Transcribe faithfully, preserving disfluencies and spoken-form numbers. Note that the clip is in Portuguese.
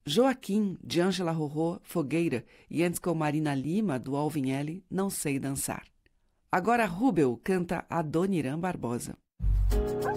Joaquim, de Ângela Rorô, Fogueira, e antes com Marina Lima, do Alvin L., Não Sei Dançar. Agora Rubel canta Adoniran Barbosa.